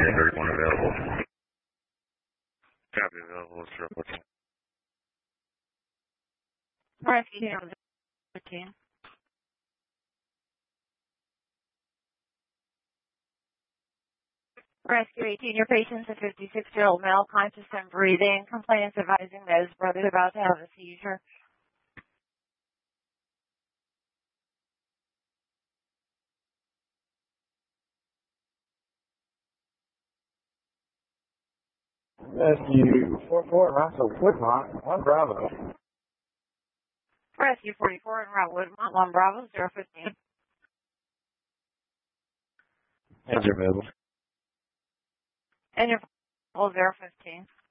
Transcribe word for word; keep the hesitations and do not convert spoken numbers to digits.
thirty-one available. Copy available, zero fourteen. Rescue zero fifteen. Rescue eighteen, your patient's a fifty-six-year-old male, conscious and breathing. Complainants advising that his brother's about to have a seizure. Rescue four four in Russell Woodmont, one Bravo. Rescue forty-four in Route Woodmont, one Bravo, zero fifteen. Heads are available. And your zero fifteen.